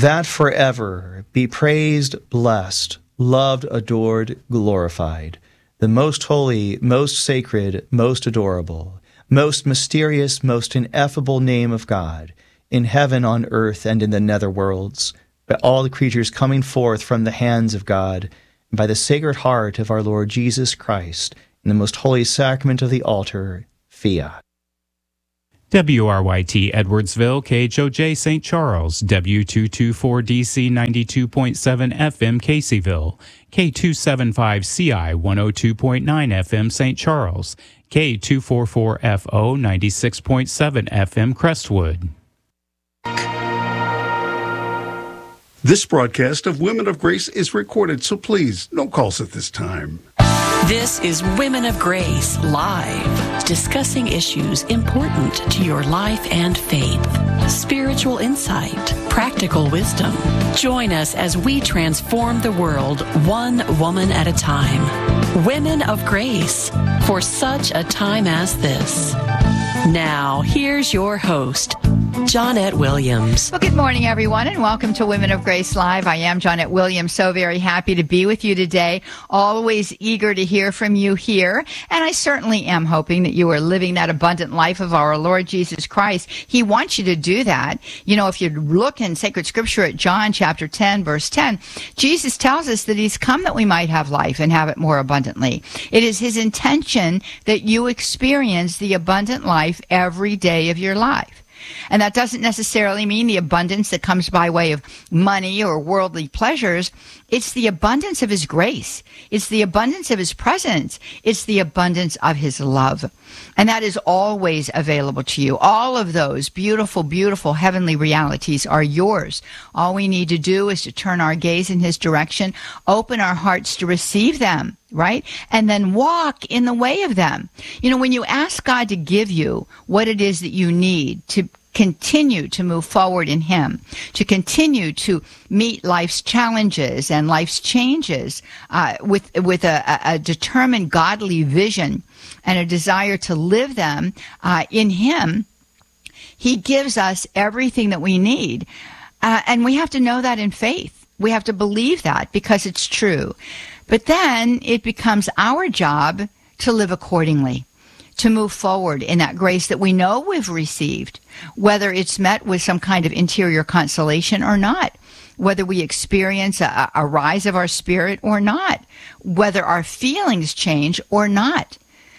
that forever be praised, blessed, loved, adored, glorified, the most holy, most sacred, most adorable, most mysterious, most ineffable name of God, in heaven, on earth, and in the nether worlds, by all the creatures coming forth from the hands of God, and by the Sacred Heart of our Lord Jesus Christ, in the most holy sacrament of the altar, fiat. WRYT Edwardsville, KHOJ St. Charles, W224DC 92.7 FM Caseyville, K275CI 102.9 FM St. Charles, K244FO 96.7 FM Crestwood. This broadcast of Women of Grace is recorded, so please, no calls at this time. This is Women of Grace Live, discussing issues important to your life and faith. Spiritual insight, practical wisdom. Join us as we transform the world one woman at a time. Women of Grace, for such a time as this. Now, here's your host, Johnnette Williams. Well, good morning, everyone, and welcome to Women of Grace Live. I am Johnnette Williams, so very happy to be with you today. Always eager to hear from you here, and I certainly am hoping that you are living that abundant life of our Lord Jesus Christ. He wants you to do that. You know, if you look in sacred scripture at John chapter 10, verse 10, Jesus tells us that he's come that we might have life and have it more abundantly. It is his intention that you experience the abundant life every day of your life. And that doesn't necessarily mean the abundance that comes by way of money or worldly pleasures. It's the abundance of his grace. It's the abundance of his presence. It's the abundance of his love. And that is always available to you. All of those beautiful, beautiful heavenly realities are yours. All we need to do is to turn our gaze in his direction, open our hearts to receive them, right? And then walk in the way of them. You know, when you ask God to give you what it is that you need to continue to move forward in him, to continue to meet life's challenges and life's changes with a determined godly vision and a desire to live them in him, he gives us everything that we need. And we have to know that in faith. We have to believe that because it's true. But then it becomes our job to live accordingly, to move forward in that grace that we know we've received, whether it's met with some kind of interior consolation or not, whether we experience a rise of our spirit or not, whether our feelings change or not.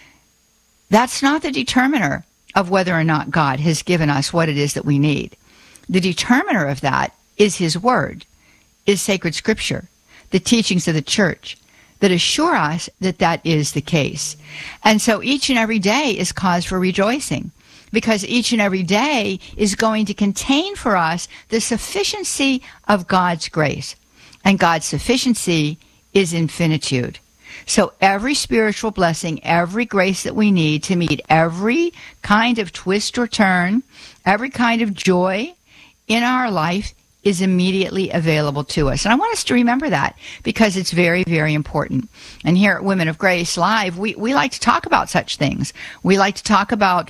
That's not the determiner of whether or not God has given us what it is that we need. The determiner of that is his word, is sacred scripture, the teachings of the church that assure us that that is the case. And so each and every day is cause for rejoicing, because each and every day is going to contain for us the sufficiency of God's grace. And God's sufficiency is infinitude. So every spiritual blessing, every grace that we need to meet every kind of twist or turn, every kind of joy in our life is immediately available to us. And I want us to remember that because it's very, very important. And here at Women of Grace Live, we like to talk about such things. We like to talk about,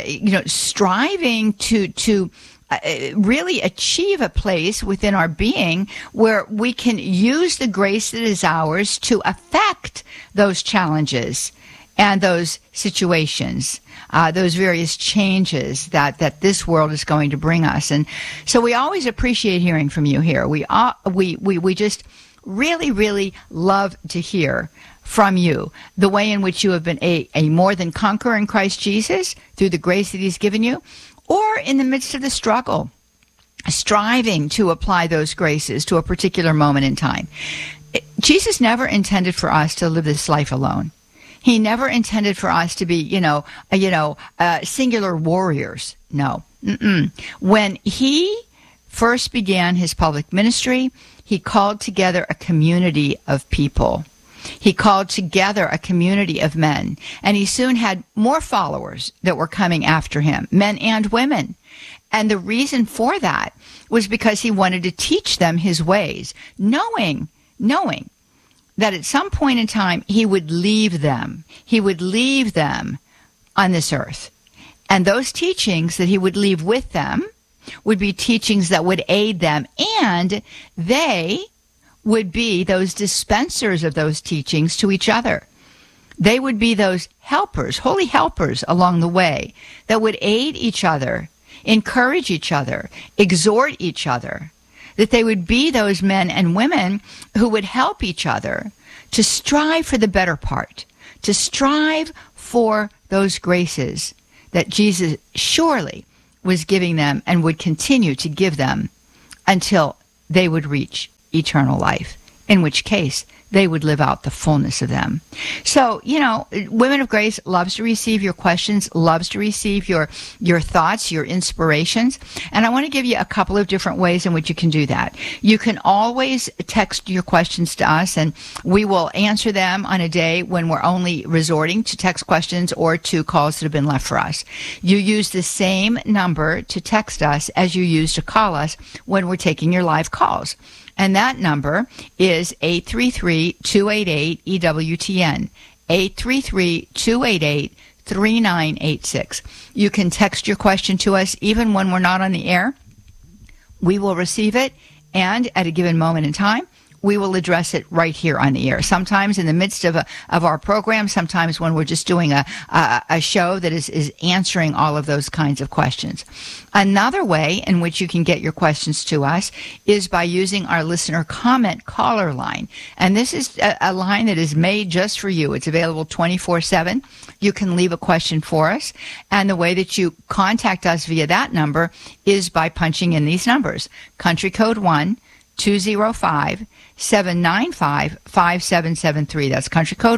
striving to really achieve a place within our being where we can use the grace that is ours to affect those challenges and those situations, those various changes that this world is going to bring us. And so we always appreciate hearing from you here. We just really, really love to hear from you the way in which you have been a more than conqueror in Christ Jesus through the grace that he's given you, or in the midst of the struggle, striving to apply those graces to a particular moment in time. Jesus never intended for us to live this life alone. He never intended for us to be, singular warriors. No. When he first began his public ministry, he called together a community of people. He called together a community of men, and he soon had more followers that were coming after him, men and women. And the reason for that was because he wanted to teach them his ways, knowing that at some point in time he would leave them. He would leave them on this earth. And those teachings that he would leave with them would be teachings that would aid them, and they would be those dispensers of those teachings to each other. They would be those helpers, holy helpers along the way that would aid each other, encourage each other, exhort each other, that they would be those men and women who would help each other to strive for the better part, to strive for those graces that Jesus surely was giving them and would continue to give them until they would reach eternal life, in which case they would live out the fullness of them. So, Women of Grace loves to receive your questions, loves to receive your thoughts, your inspirations. And I want to give you a couple of different ways in which you can do that. You can always text your questions to us, and we will answer them on a day when we're only resorting to text questions or to calls that have been left for us. You use the same number to text us as you use to call us when we're taking your live calls. And that number is 833-288-EWTN, 833-288-3986. You can text your question to us even when we're not on the air. We will receive it, and at a given moment in time, we will address it right here on the air. Sometimes in the midst of our program, sometimes when we're just doing a show that is answering all of those kinds of questions. Another way in which you can get your questions to us is by using our listener comment caller line. And this is a line that is made just for you. It's available 24/7. You can leave a question for us. And the way that you contact us via that number is by punching in these numbers. Country code 1-205-795-5773. That's country code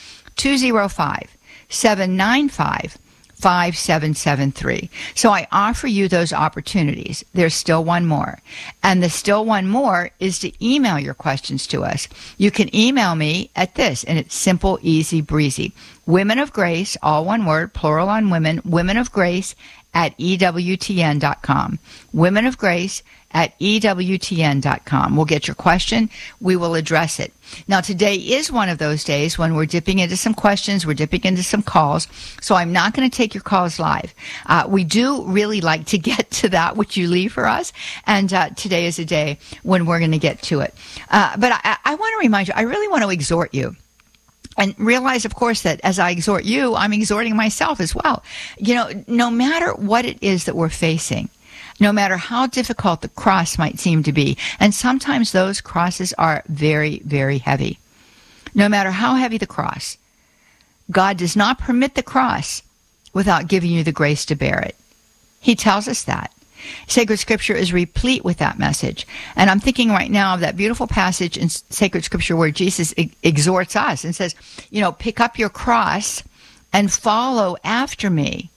1-205-795-5773. So I offer you those opportunities. There's still one more. And the still one more is to email your questions to us. You can email me at this, and it's simple, easy, breezy. Women of Grace, all one word, plural on women, women of grace at EWTN.com. Women of Grace at EWTN.com. We'll get your question. We will address it. Now, today is one of those days when we're dipping into some questions. We're dipping into some calls. So I'm not going to take your calls live. We do really like to get to that which you leave for us. And today is a day when we're going to get to it. But I want to remind you, I really want to exhort you. And realize, of course, that as I exhort you, I'm exhorting myself as well. No matter what it is that we're facing, no matter how difficult the cross might seem to be, and sometimes those crosses are very, very heavy. No matter how heavy the cross, God does not permit the cross without giving you the grace to bear it. He tells us that. Sacred Scripture is replete with that message. And I'm thinking right now of that beautiful passage in Sacred Scripture where Jesus exhorts us and says, pick up your cross and follow after me.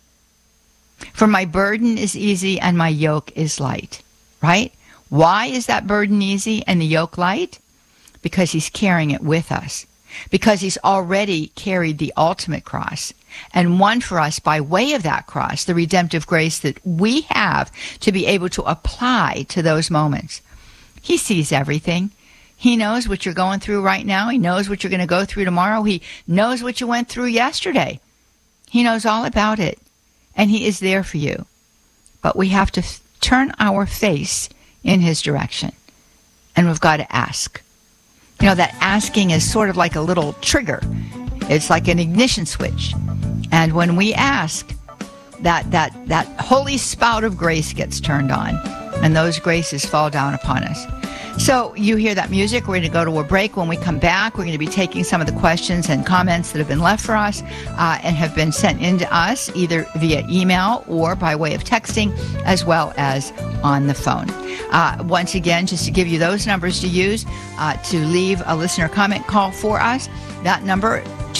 For my burden is easy and my yoke is light. Right? Why is that burden easy and the yoke light? Because he's carrying it with us. Because he's already carried the ultimate cross and won for us by way of that cross, the redemptive grace that we have to be able to apply to those moments. He sees everything. He knows what you're going through right now. He knows what you're going to go through tomorrow. He knows what you went through yesterday. He knows all about it, and he is there for you. But we have to turn our face in his direction, and we've got to ask. That asking is sort of like a little trigger. It's like an ignition switch. And when we ask, that holy spout of grace gets turned on, and those graces fall down upon us. So you hear that music. We're going to go to a break. When we come back, we're going to be taking some of the questions and comments that have been left for us and have been sent in to us either via email or by way of texting, as well as on the phone. Once again, just to give you those numbers to use to leave a listener comment call for us, that number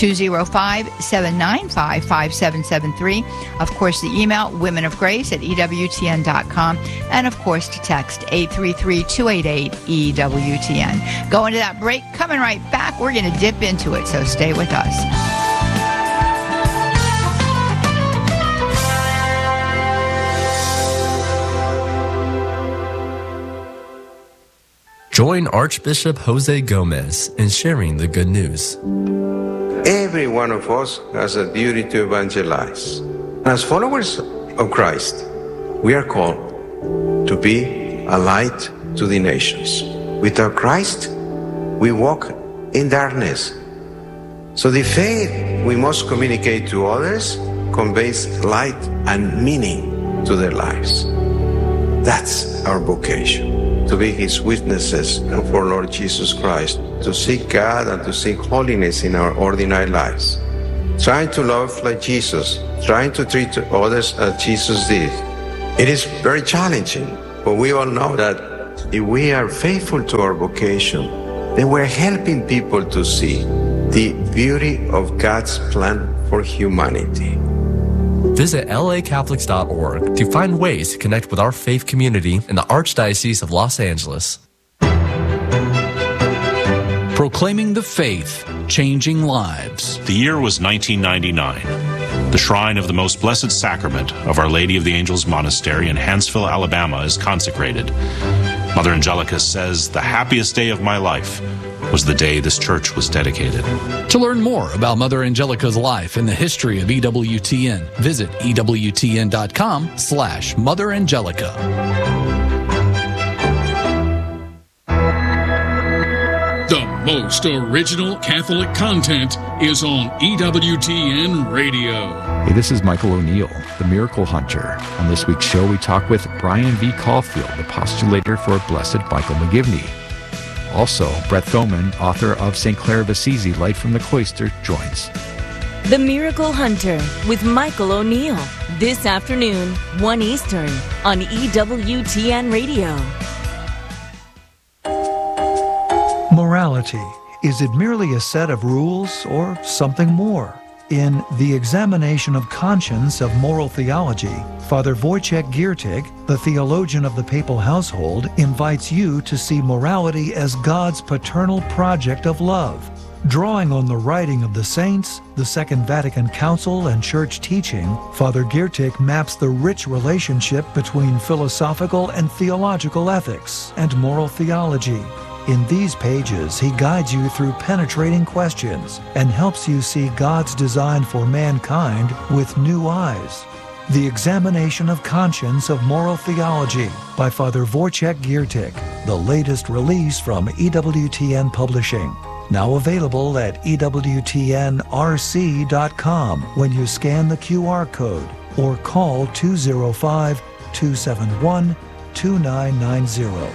205-795-5773. Of course, the email, womenofgrace at EWTN.com. And of course, to text 833-288-EWTN. Go into that break. Coming right back. We're going to dip into it, so stay with us. Join Archbishop Jose Gomez in sharing the good news. Every one of us has a duty to evangelize. As followers of Christ, we are called to be a light to the nations. Without Christ, we walk in darkness. So the faith we must communicate to others conveys light and meaning to their lives. That's our vocation, to be His witnesses for Lord Jesus Christ, to seek God and to seek holiness in our ordinary lives. Trying to love like Jesus, trying to treat others as Jesus did. It is very challenging, but we all know that if we are faithful to our vocation, then we're helping people to see the beauty of God's plan for humanity. Visit lacatholics.org to find ways to connect with our faith community in the Archdiocese of Los Angeles. Proclaiming the faith, changing lives. The year was 1999. The shrine of the Most Blessed Sacrament of Our Lady of the Angels Monastery in Hanceville, Alabama is consecrated. Mother Angelica says, "The happiest day of my life was the day this church was dedicated." To learn more about Mother Angelica's life and the history of EWTN, visit EWTN.com/Mother Angelica. The most original Catholic content is on EWTN Radio. Hey, this is Michael O'Neill, the Miracle Hunter. On this week's show, we talk with Brian V. Caulfield, the postulator for Blessed Michael McGivney. Also, Brett Thoman, author of St. Clare of Assisi, Light from the Cloister, joins. The Miracle Hunter with Michael O'Neill. This afternoon, 1 Eastern, on EWTN Radio. Morality. Is it merely a set of rules or something more? In The Examination of Conscience of Moral Theology, Father Wojciech Giertych, the theologian of the papal household, invites you to see morality as God's paternal project of love. Drawing on the writing of the saints, the Second Vatican Council, and church teaching, Father Giertych maps the rich relationship between philosophical and theological ethics and moral theology. In these pages, he guides you through penetrating questions and helps you see God's design for mankind with new eyes. The Examination of Conscience of Moral Theology by Father Wojciech Giertych, the latest release from EWTN Publishing. Now available at EWTNRC.com when you scan the QR code or call 205-271-2990.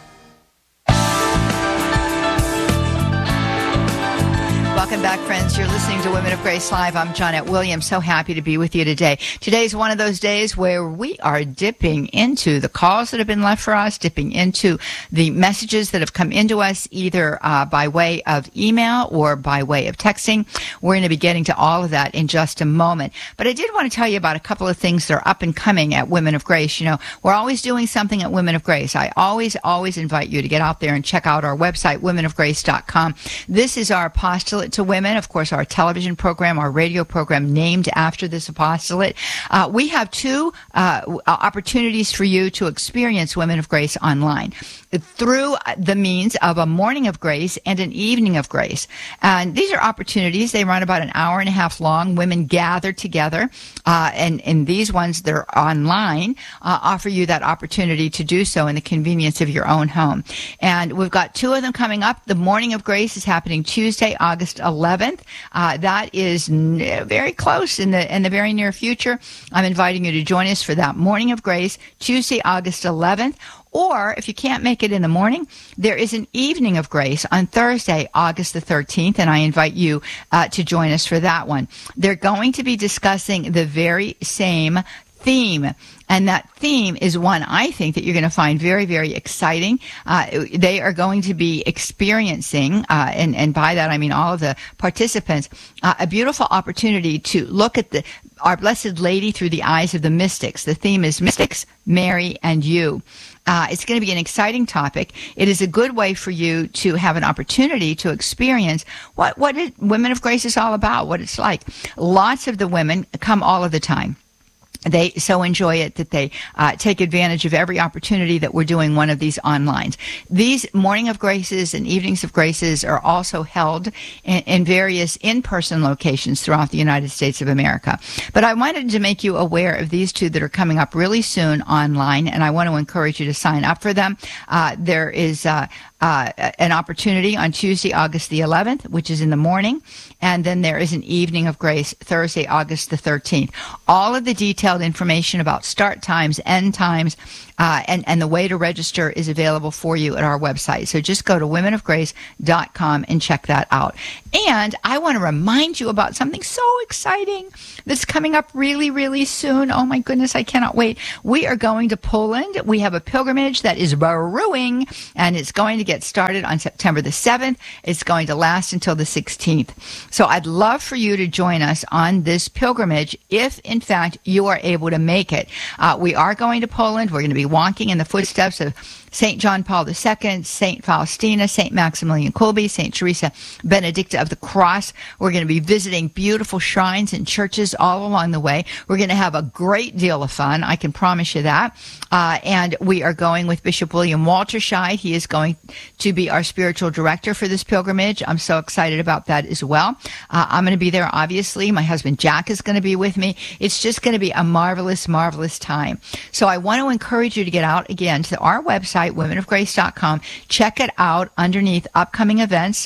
Welcome back, friends. You're listening to Women of Grace Live. I'm Johnette Williams. So happy to be with you today. Today's one of those days where we are dipping into the calls that have been left for us, dipping into the messages that have come into us, either by way of email or by way of texting. We're going to be getting to all of that in just a moment. But I did want to tell you about a couple of things that are up and coming at Women of Grace. You know, we're always doing something at Women of Grace. I always invite you to get out there and check out our website, womenofgrace.com. This is our apostolate to women, of course, our television program, our radio program named after this apostolate. We have two opportunities for you to experience Women of Grace online through the means of a morning of grace and an evening of grace. And these are opportunities. They run about an hour and a half long. Women gather together, and these ones that are online offer you that opportunity to do so in the convenience of your own home. And we've got two of them coming up. The morning of grace is happening Tuesday, August 11th. That is very close in the very near future. I'm inviting you to join us for that morning of grace, Tuesday, August 11th. Or if you can't make it in the morning, there is an evening of grace on Thursday, August the 13th, and I invite you to join us for that one. They're going to be discussing the very same theme. And that theme is one I think that you're going to find very, very exciting. They are going to be experiencing, and by that I mean all of the participants, a beautiful opportunity to look at our Blessed Lady through the eyes of the mystics. The theme is Mystics, Mary, and You. It's going to be an exciting topic. It is a good way for you to have an opportunity to experience what Women of Grace is all about, what it's like. Lots of the women come all of the time. they so enjoy it that they take advantage of every opportunity that we're doing one of these online. These Morning of Graces and Evenings of Graces are also held in various in-person locations throughout the United States of America. But I wanted to make you aware of these two that are coming up really soon online, and I want to encourage you to sign up for them. There is an opportunity on Tuesday, August the 11th, which is in the morning, and then there is an Evening of Grace Thursday, August the 13th. All of the detailed information about start times, end times, and the way to register is available for you at our website. So just go to womenofgrace.com and check that out. And I want to remind you about something so exciting that's coming up really, really soon. Oh my goodness, I cannot wait. We are going to Poland. We have a pilgrimage that is brewing, and it's going to get started on September the 7th. It's going to last until the 16th. So I'd love for you to join us on this pilgrimage if, in fact, you are able to make it. We are going to Poland. We're going to be walking in the footsteps of St. John Paul II, St. Faustina, St. Maximilian Kolbe, St. Teresa Benedicta of the Cross. We're going to be visiting beautiful shrines and churches all along the way. We're going to have a great deal of fun. I can promise you that. And we are going with Bishop William Walterscheid. He is going to be our spiritual director for this pilgrimage. I'm so excited about that as well. I'm going to be there, obviously. My husband Jack is going to be with me. It's just going to be a marvelous, marvelous time. So I want to encourage you to get out again to our website, womenofgrace.com. Check it out underneath upcoming events.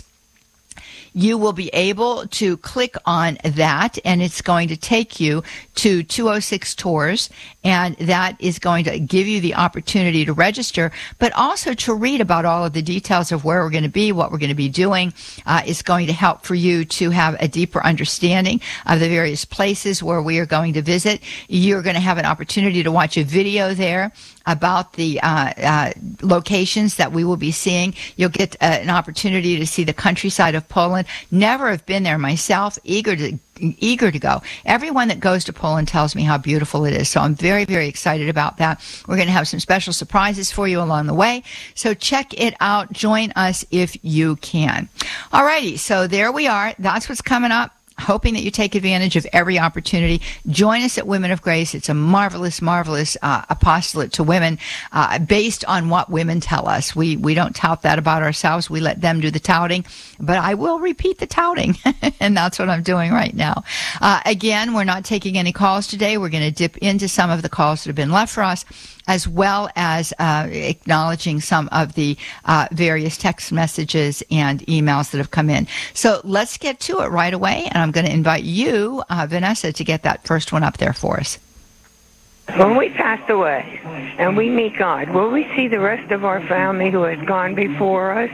You will be able to click on that, and it's going to take you to 206 Tours, and that is going to give you the opportunity to register, but also to read about all of the details of where we're going to be, what we're going to be doing. It's going to help for you to have a deeper understanding of the various places where we are going to visit. You're going to have an opportunity to watch a video there about the locations that we will be seeing. You'll get an opportunity to see the countryside of Poland. Never have been there myself, eager to go. Everyone that goes to Poland tells me how beautiful it is. So I'm very, very excited about that. We're going to have some special surprises for you along the way. So check it out. Join us if you can. All righty. So there we are. That's what's coming up. Hoping that you take advantage of every opportunity. Join us at Women of Grace. It's a marvelous, marvelous apostolate to women based on what women tell us. We don't tout that about ourselves. We let them do the touting. But I will repeat the touting, and that's what I'm doing right now. Again, we're not taking any calls today. We're going to dip into some of the calls that have been left for us, as well as acknowledging some of the various text messages and emails that have come in. So let's get to it right away, and I'm going to invite you, Vanessa, to get that first one up there for us. When we pass away and we meet God, will we see the rest of our family who has gone before us?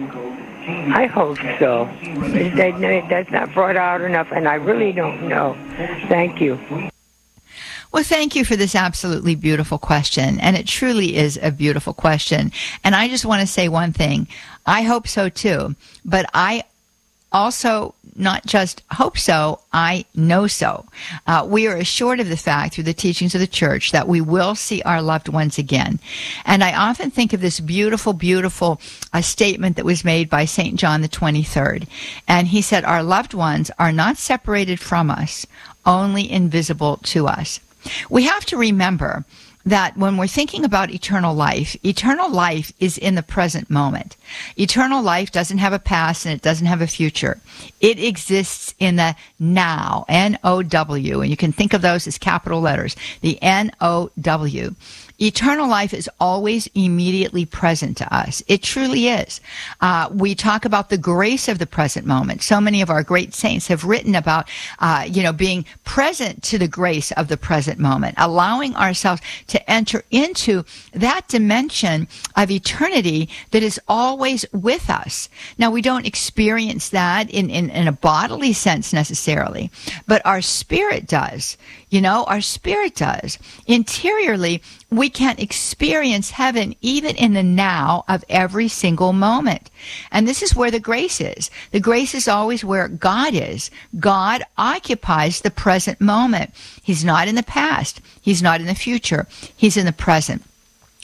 I hope so. That's not brought out enough, and I really don't know. Thank you. Well, thank you for this absolutely beautiful question. And it truly is a beautiful question. And I just want to say one thing. I hope so too. But I also not just hope so, I know so. We are assured of the fact through the teachings of the church that we will see our loved ones again. And I often think of this beautiful, beautiful statement that was made by St. John the 23rd. And he said, our loved ones are not separated from us, only invisible to us. We have to remember that when we're thinking about eternal life is in the present moment. Eternal life doesn't have a past and it doesn't have a future. It exists in the now, N-O-W, and you can think of those as capital letters, the N-O-W. Eternal life is always immediately present to us. It truly is. We talk about the grace of the present moment. So many of our great saints have written about, being present to the grace of the present moment, allowing ourselves to enter into that dimension of eternity that is always with us. Now, we don't experience that in a bodily sense necessarily, but our spirit does. Our spirit does. Interiorly, we can experience heaven even in the now of every single moment. And this is where the grace is. The grace is always where God is. God occupies the present moment. He's not in the past. He's not in the future. He's in the present.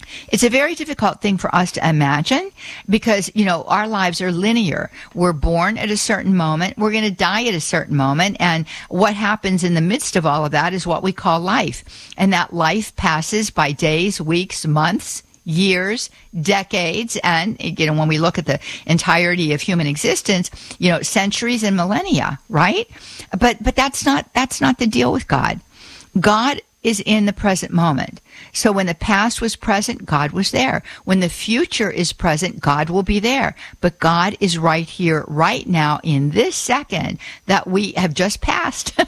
It's a very difficult thing for us to imagine because, our lives are linear. We're born at a certain moment. We're going to die at a certain moment. And what happens in the midst of all of that is what we call life. And that life passes by days, weeks, months, years, decades, and when we look at the entirety of human existence, centuries and millennia, right? But that's not the deal with God. God is in the present moment. So when the past was present, God was there. When the future is present, God will be there. But God is right here, right now, in this second that we have just passed.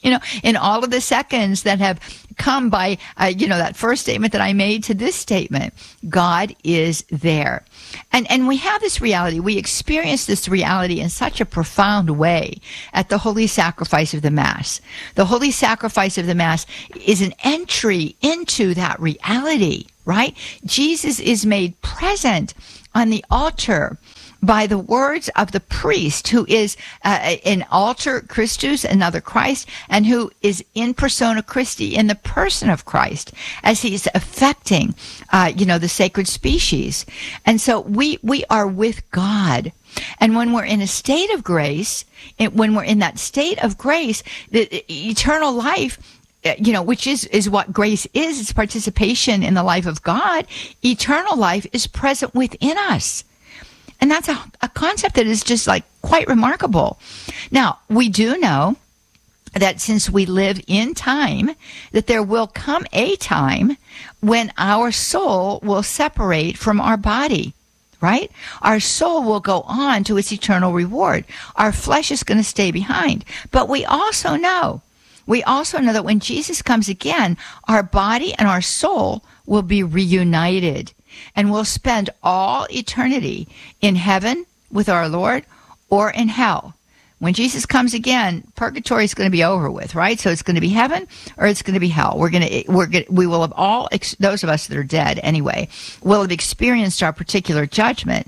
In all of the seconds that have come by, that first statement that I made to this statement, God is there. And we have this reality. We experience this reality in such a profound way at the Holy Sacrifice of the Mass. The Holy Sacrifice of the Mass is an entry into that reality, right? Jesus is made present on the altar by the words of the priest, who is an alter Christus, another Christ, and who is in persona Christi, in the person of Christ, as he's affecting, the sacred species. And so we are with God. And when we're in a state of grace, when we're in that state of grace, the eternal life, which is what grace is, it's participation in the life of God, eternal life is present within us. And that's a concept that is just quite remarkable. Now, we do know that since we live in time, that there will come a time when our soul will separate from our body, right? Our soul will go on to its eternal reward. Our flesh is going to stay behind. But we also know that when Jesus comes again, our body and our soul will be reunited. And we'll spend all eternity in heaven with our Lord or in hell. When Jesus comes again, purgatory is going to be over with, right? So it's going to be heaven or it's going to be hell. We will have all, those of us that are dead anyway, will have experienced our particular judgment.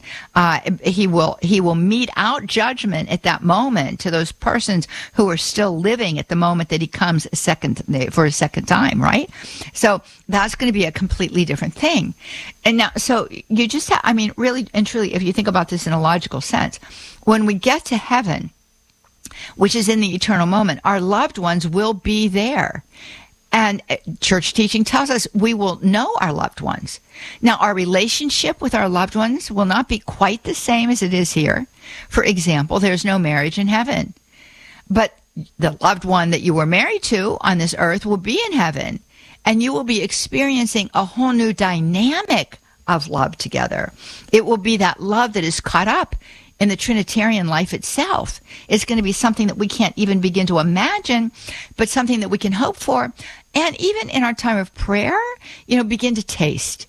He will mete out judgment at that moment to those persons who are still living at the moment that he comes for a second time, right? So that's going to be a completely different thing. And now, so you just really and truly, if you think about this in a logical sense, when we get to heaven, which is in the eternal moment, our loved ones will be there. And church teaching tells us we will know our loved ones. Now, our relationship with our loved ones will not be quite the same as it is here. For example, there's no marriage in heaven. But the loved one that you were married to on this earth will be in heaven. And you will be experiencing a whole new dynamic of love together. It will be that love that is caught up in the Trinitarian life itself. It's going to be something that we can't even begin to imagine, but something that we can hope for. And even in our time of prayer, begin to taste.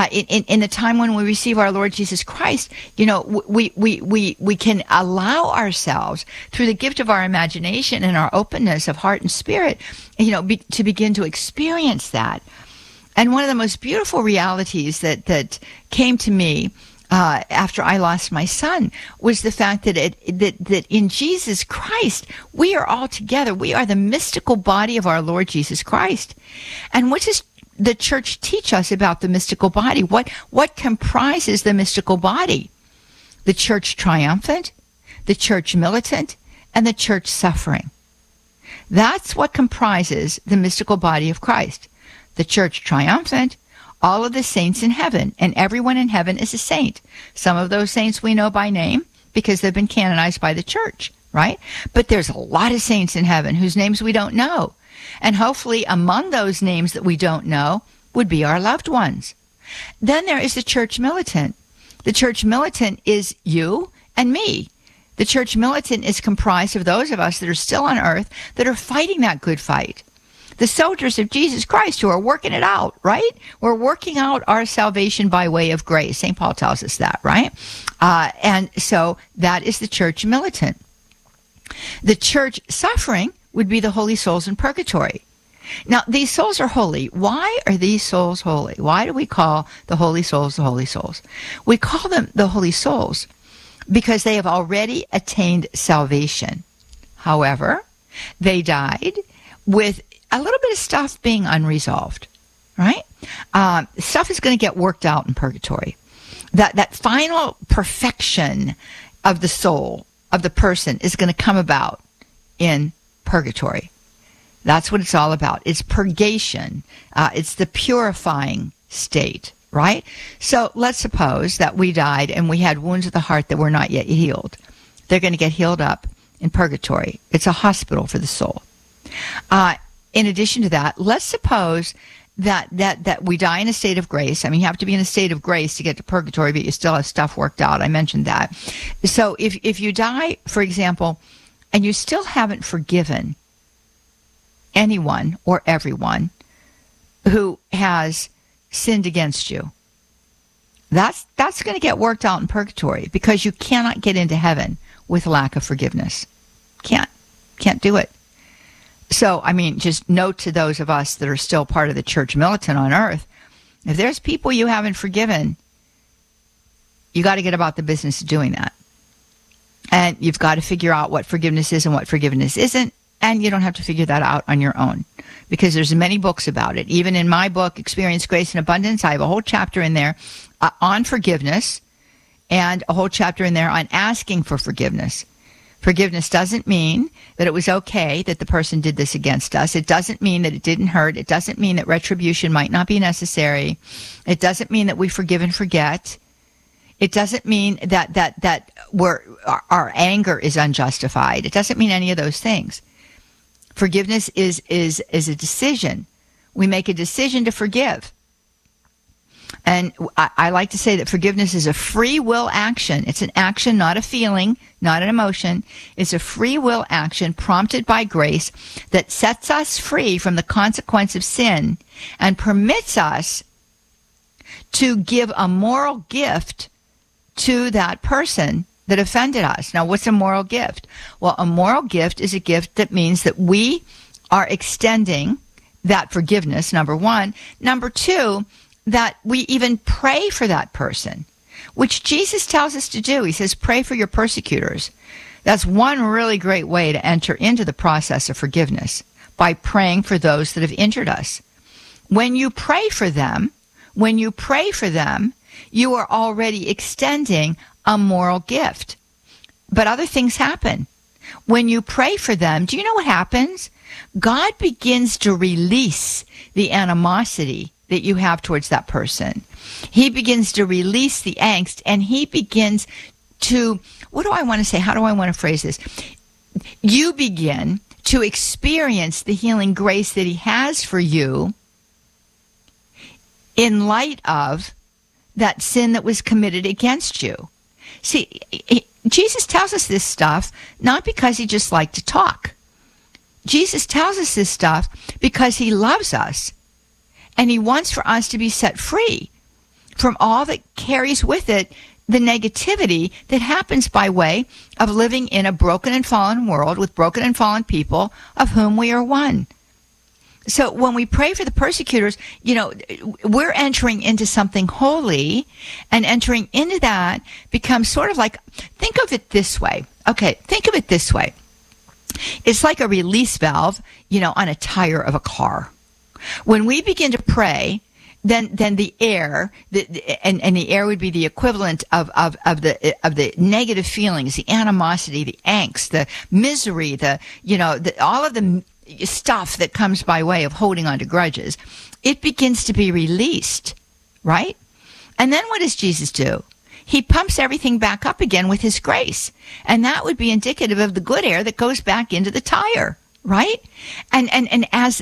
In the time when we receive our Lord Jesus Christ, we can allow ourselves, through the gift of our imagination and our openness of heart and spirit, to begin to experience that. And one of the most beautiful realities that came to me after I lost my son was the fact that that in Jesus Christ we are all together. We are the mystical body of our Lord Jesus Christ. And what does the church teach us about the mystical body? What comprises the mystical body? The church triumphant, the church militant, and the church suffering. That's what comprises the mystical body of Christ. The church triumphant, all of the saints in heaven, and everyone in heaven is a saint. Some of those saints we know by name because they've been canonized by the church, right? But there's a lot of saints in heaven whose names we don't know. And hopefully among those names that we don't know would be our loved ones. Then there is the church militant. The church militant is you and me. The church militant is comprised of those of us that are still on earth that are fighting that good fight. The soldiers of Jesus Christ who are working it out, right? We're working out our salvation by way of grace. St. Paul tells us that, right? And so that is the church militant. The church suffering would be the holy souls in purgatory. Now, these souls are holy. Why are these souls holy? Why do we call the holy souls the holy souls? We call them the holy souls because they have already attained salvation. However, they died with a little bit of stuff being unresolved, right? stuff is going to get worked out in purgatory. That final perfection of the soul, of the person, is going to come about in purgatory. That's what it's all about. It's purgation. It's the purifying state, right? So let's suppose that we died and we had wounds of the heart that were not yet healed. They're going to get healed up in purgatory. It's a hospital for the soul. In addition to that, let's suppose that we die in a state of grace. I mean, you have to be in a state of grace to get to purgatory, but you still have stuff worked out. I mentioned that. So if you die, for example, and you still haven't forgiven anyone or everyone who has sinned against you, that's going to get worked out in purgatory, because you cannot get into heaven with lack of forgiveness. Can't do it. So, I mean, just note to those of us that are still part of the church militant on earth, if there's people you haven't forgiven, you got to get about the business of doing that. And you've got to figure out what forgiveness is and what forgiveness isn't. And you don't have to figure that out on your own, because there's many books about it. Even in my book, Experience Grace and Abundance, I have a whole chapter in there on forgiveness, and a whole chapter in there on asking for forgiveness. Forgiveness doesn't mean that it was okay that the person did this against us. It doesn't mean that it didn't hurt. It doesn't mean that retribution might not be necessary. It doesn't mean that we forgive and forget. It doesn't mean that our anger is unjustified. It doesn't mean any of those things. Forgiveness is a decision. We make a decision to forgive. And I like to say that forgiveness is a free will action. It's an action, not a feeling, not an emotion. It's a free will action prompted by grace that sets us free from the consequence of sin and permits us to give a moral gift to that person that offended us. Now, what's a moral gift? Well, a moral gift is a gift that means that we are extending that forgiveness, number one. Number two, that we even pray for that person, which Jesus tells us to do. He says, pray for your persecutors. That's one really great way to enter into the process of forgiveness, by praying for those that have injured us. When you pray for them, you are already extending a moral gift. But other things happen. When you pray for them, do you know what happens? God begins to release the animosity that you have towards that person. He begins to release the angst, and he begins to, what do I want to say? How do I want to phrase this? You begin to experience the healing grace that he has for you in light of that sin that was committed against you. See, Jesus tells us this stuff not because he just liked to talk. Jesus tells us this stuff because he loves us. And he wants for us to be set free from all that carries with it the negativity that happens by way of living in a broken and fallen world with broken and fallen people, of whom we are one. So when we pray for the persecutors, we're entering into something holy, and entering into that becomes sort of like, think of it this way. Okay, think of it this way. It's like a release valve, on a tire of a car. When we begin to pray, then the air, and the air would be the equivalent of the negative feelings, the animosity, the angst, the misery, all of the stuff that comes by way of holding on to grudges. It begins to be released, right? And then what does Jesus do? He pumps everything back up again with his grace, and that would be indicative of the good air that goes back into the tire. Right? And as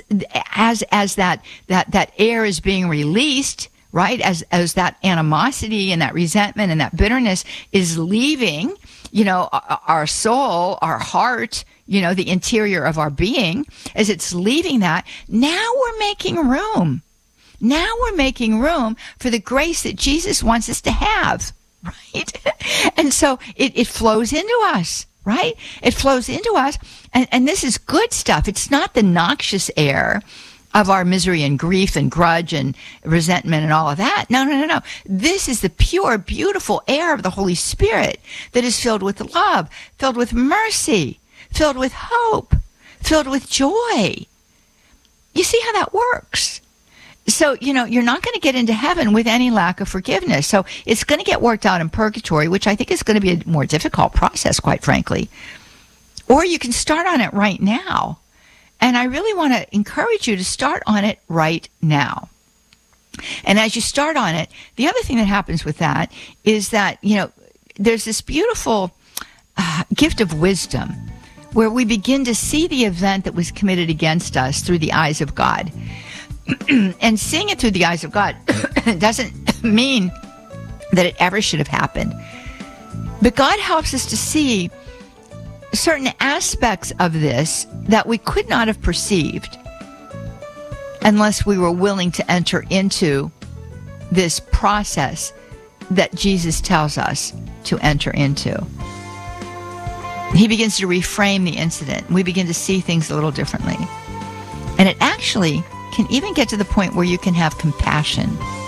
that air is being released, right? As that animosity and that resentment and that bitterness is leaving, our soul, our heart, the interior of our being, as it's leaving that, now we're making room. Now we're making room for the grace that Jesus wants us to have, right? And so it flows into us. Right? It flows into us. And this is good stuff. It's not the noxious air of our misery and grief and grudge and resentment and all of that. No. This is the pure, beautiful air of the Holy Spirit that is filled with love, filled with mercy, filled with hope, filled with joy. You see how that works? So, you're not going to get into heaven with any lack of forgiveness. So it's going to get worked out in purgatory, which I think is going to be a more difficult process, quite frankly. Or you can start on it right now. And I really want to encourage you to start on it right now. And as you start on it, the other thing that happens with that is that, there's this beautiful gift of wisdom where we begin to see the event that was committed against us through the eyes of God. And seeing it through the eyes of God doesn't mean that it ever should have happened. But God helps us to see certain aspects of this that we could not have perceived unless we were willing to enter into this process that Jesus tells us to enter into. He begins to reframe the incident. We begin to see things a little differently. And it actually can even get to the point where you can have compassion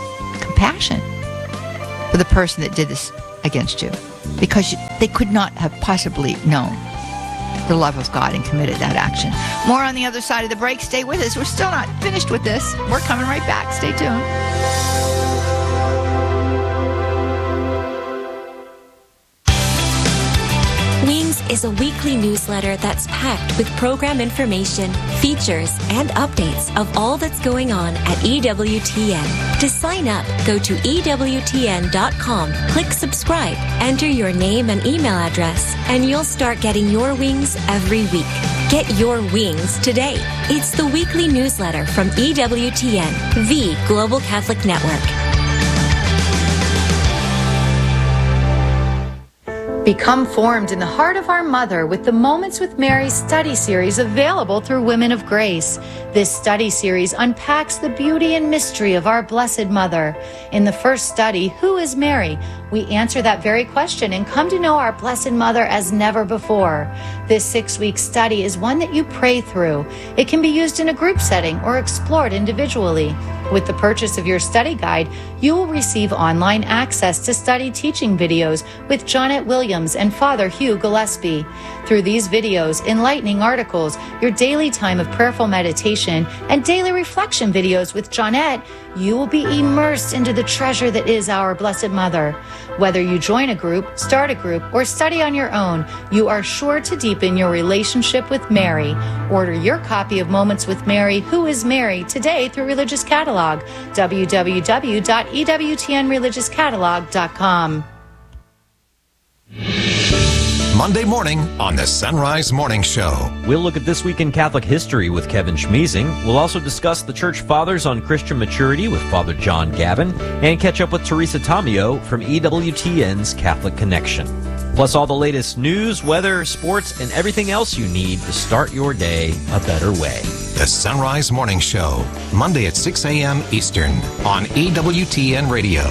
for the person that did this against you, because they could not have possibly known the love of God and committed that action. More on the other side of the break. Stay with us. We're still not finished with this. We're coming right back. Stay tuned. Wings is a weekly newsletter that's packed with program information, features, and updates of all that's going on at EWTN. To sign up, go to EWTN.com, click subscribe, enter your name and email address, and you'll start getting your wings every week. Get your wings today. It's the weekly newsletter from EWTN, the Global Catholic Network. Become formed in the heart of our Mother with the Moments with Mary study series available through Women of Grace. This study series unpacks the beauty and mystery of our Blessed Mother. In the first study, Who is Mary?, we answer that very question and come to know our Blessed Mother as never before. This 6-week study is one that you pray through. It can be used in a group setting or explored individually. With the purchase of your study guide, you will receive online access to study teaching videos with Jonette Williams and Father Hugh Gillespie. Through these videos, enlightening articles, your daily time of prayerful meditation, and daily reflection videos with Jonette, you will be immersed into the treasure that is our Blessed Mother. Whether you join a group, start a group, or study on your own, you are sure to deepen your relationship with Mary. Order your copy of Moments with Mary, Who is Mary, today through Religious Catalog, www.ewtnreligiouscatalog.com. Monday morning on the Sunrise Morning Show. We'll look at This Week in Catholic History with Kevin Schmeezing. We'll also discuss the Church Fathers on Christian maturity with Father John Gavin, and catch up with Teresa Tomeo from EWTN's Catholic Connection. Plus all the latest news, weather, sports, and everything else you need to start your day a better way. The Sunrise Morning Show, Monday at 6 a.m. Eastern on EWTN Radio.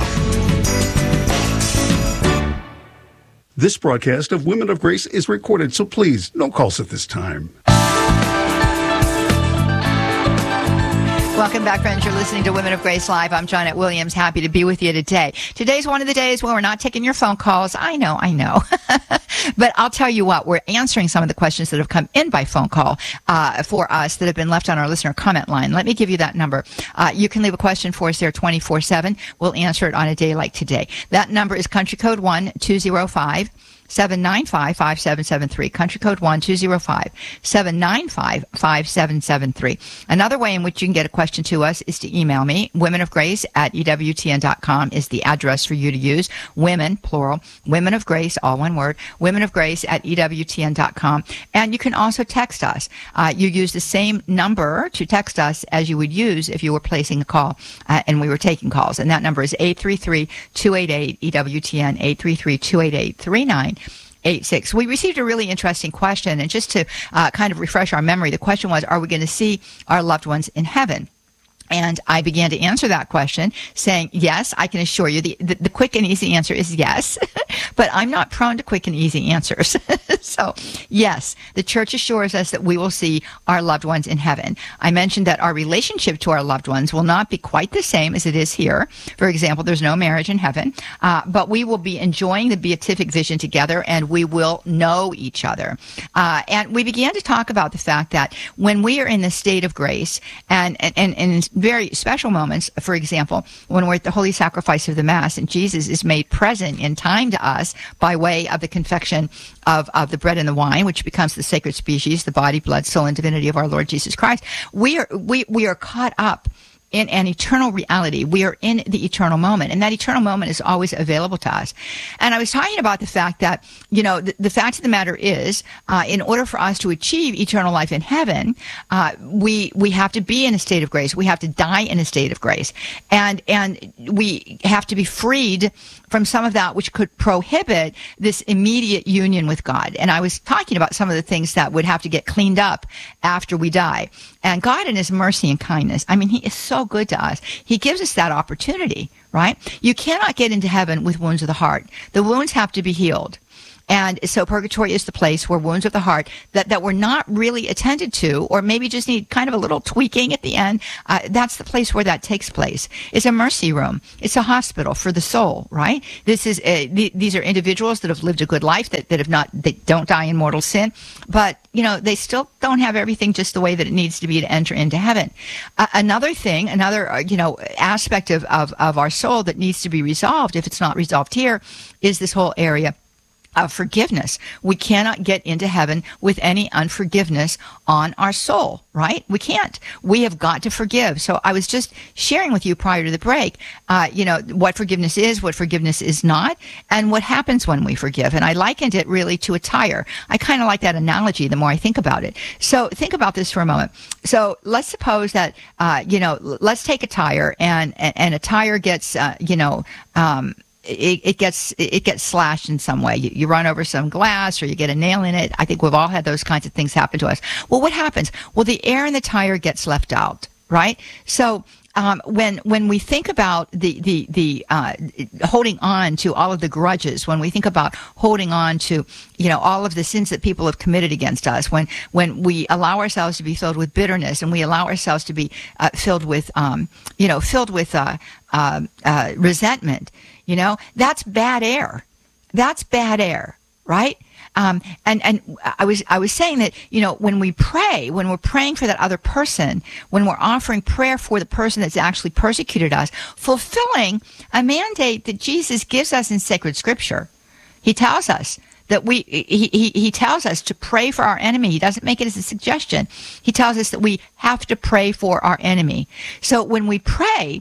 This broadcast of Women of Grace is recorded, so please, no calls at this time. Welcome back, friends. You're listening to Women of Grace Live. I'm Jonette Williams. Happy to be with you today. Today's one of the days when we're not taking your phone calls. I know. But I'll tell you what, we're answering some of the questions that have come in by phone call for us that have been left on our listener comment line. Let me give you that number. You can leave a question for us there 24/7. We'll answer it on a day like today. That number is country code 1-205-795-5773. Country code 1-205-795-5773. Another way in which you can get a question to us is to email me. womenofgrace@ewtn.com is the address for you to use. Women, plural. Women of Grace, all one word. womenofgrace@ewtn.com. And you can also text us. You use the same number to text us as you would use if you were placing a call and we were taking calls. And that number is 833-288-EWTN, 833-288-3986. We received a really interesting question, and just to kind of refresh our memory, the question was, are we going to see our loved ones in heaven? And I began to answer that question saying, yes, I can assure you the quick and easy answer is yes. But I'm not prone to quick and easy answers. So, yes, the church assures us that we will see our loved ones in heaven. I mentioned that our relationship to our loved ones will not be quite the same as it is here. For example, there's no marriage in heaven, but we will be enjoying the beatific vision together, and we will know each other. And we began to talk about the fact that when we are in the state of grace, and in very special moments, for example, when we're at the holy sacrifice of the Mass, and Jesus is made present in time to us by way of the confection of the bread and the wine, which becomes the sacred species, the body, blood, soul, and divinity of our Lord Jesus Christ, we are caught up in an eternal reality. We are in the eternal moment, and that eternal moment is always available to us. And I was talking about the fact that, the fact of the matter is, in order for us to achieve eternal life in heaven, we have to be in a state of grace. We have to die in a state of grace. And we have to be freed from some of that which could prohibit this immediate union with God. And I was talking about some of the things that would have to get cleaned up after we die. And God, in his mercy and kindness, he is so good to us. He gives us that opportunity, right? You cannot get into heaven with wounds of the heart. The wounds have to be healed. And so purgatory is the place where wounds of the heart that were not really attended to, or maybe just need kind of a little tweaking at the end, that's the place where that takes place. It's a mercy room. It's a hospital for the soul, right? This is these are individuals that have lived a good life, that don't die in mortal sin, but they still don't have everything just the way that it needs to be to enter into heaven. Another aspect of our soul that needs to be resolved, if it's not resolved here, is this whole area of forgiveness. We cannot get into heaven with any unforgiveness on our soul, right? We can't. We have got to forgive. So I was just sharing with you prior to the break, what forgiveness is not, and what happens when we forgive. And I likened it really to a tire. I kind of like that analogy the more I think about it. So think about this for a moment. So let's suppose that, let's take a tire and a tire gets, it gets slashed in some way. You run over some glass, or you get a nail in it. I think we've all had those kinds of things happen to us. Well, what happens? Well, the air in the tire gets left out, right? So when we think about the holding on to all of the grudges, when we think about holding on to all of the sins that people have committed against us, when we allow ourselves to be filled with bitterness, and we allow ourselves to be filled with resentment, that's bad air. That's bad air, right? And I was saying that, when we pray, when we're praying for that other person, when we're offering prayer for the person that's actually persecuted us, fulfilling a mandate that Jesus gives us in sacred scripture. He tells us that he tells us to pray for our enemy. He doesn't make it as a suggestion. He tells us that we have to pray for our enemy. So when we pray,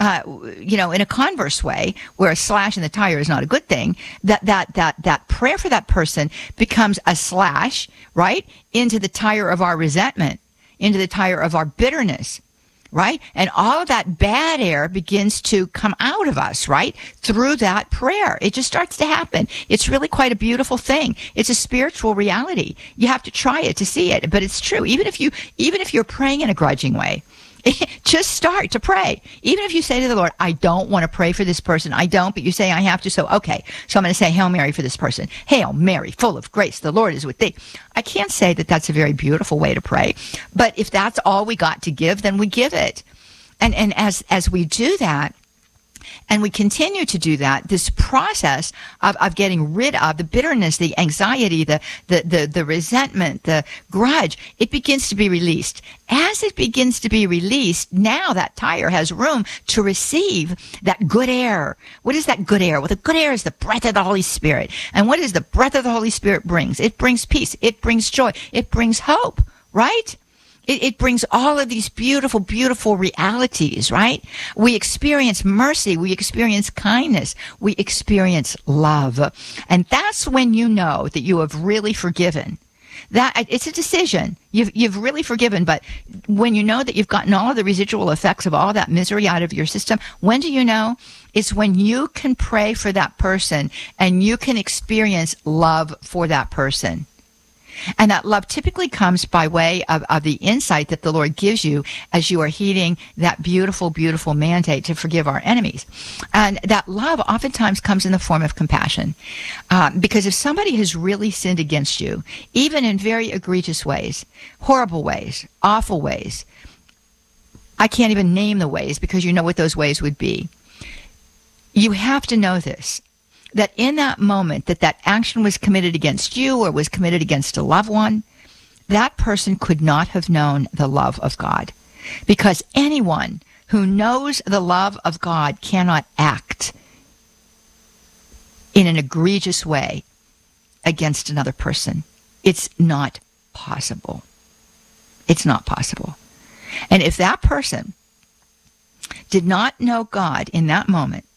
in a converse way, where a slash in the tire is not a good thing, that prayer for that person becomes a slash, right, into the tire of our resentment, into the tire of our bitterness, right? And all of that bad air begins to come out of us, right? Through that prayer. It just starts to happen. It's really quite a beautiful thing. It's a spiritual reality. You have to try it to see it, but it's true. Even if you're praying in a grudging way, just start to pray. Even if you say to the Lord, I don't want to pray for this person. I don't, but you say I have to. So, okay. So I'm going to say Hail Mary for this person. Hail Mary, full of grace, the Lord is with thee. I can't say that that's a very beautiful way to pray, but if that's all we got to give, then we give it. And as we do that, and we continue to do that, this process of getting rid of the bitterness, the anxiety, the resentment, the grudge, it begins to be released. As it begins to be released, now that tire has room to receive that good air. What is that good air? Well, the good air is the breath of the Holy Spirit. And what is the breath of the Holy Spirit brings? It brings peace. It brings joy. It brings hope, right? It brings all of these beautiful, beautiful realities, right? We experience mercy. We experience kindness. We experience love. And that's when you know that you have really forgiven. That it's a decision. You've really forgiven, but when you know that you've gotten all of the residual effects of all that misery out of your system, when do you know? It's when you can pray for that person and you can experience love for that person. And that love typically comes by way of the insight that the Lord gives you as you are heeding that beautiful, beautiful mandate to forgive our enemies. And that love oftentimes comes in the form of compassion. Because if somebody has really sinned against you, even in very egregious ways, horrible ways, awful ways, I can't even name the ways because you know what those ways would be. You have to know this, that in that moment that action was committed against you or was committed against a loved one, that person could not have known the love of God. Because anyone who knows the love of God cannot act in an egregious way against another person. It's not possible. It's not possible. And if that person did not know God in that moment,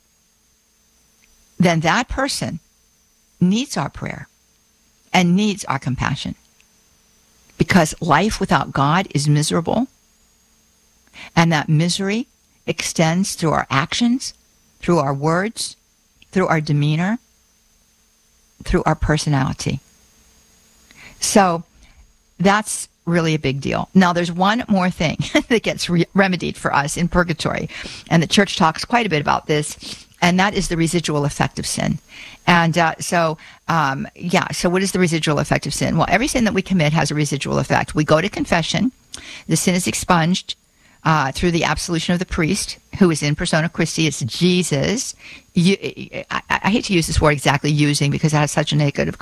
then that person needs our prayer and needs our compassion. Because life without God is miserable, and that misery extends through our actions, through our words, through our demeanor, through our personality. So that's really a big deal. Now, there's one more thing that gets remedied for us in purgatory, and the church talks quite a bit about this, and that is the residual effect of sin. And so what is the residual effect of sin? Well, every sin that we commit has a residual effect. We go to confession. The sin is expunged through the absolution of the priest, who is in persona Christi. It's Jesus. I hate to use this word exactly using because it has such a negative